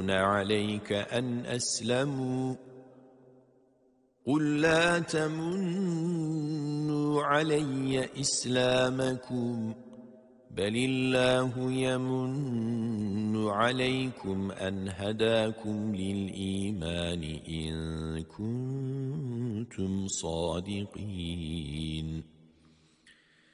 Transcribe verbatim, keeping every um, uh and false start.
يمنون عليك أن أسلموا قل لا تمنوا علي إسلامكم بل الله يمن عليكم أن هداكم للإيمان إن كنتم صادقين